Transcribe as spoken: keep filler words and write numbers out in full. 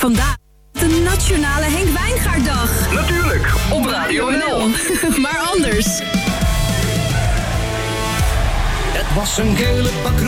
Vandaag de Nationale Henk Wijngaarddag. Natuurlijk, Op Radio N L. Maar anders. Het was een gele bak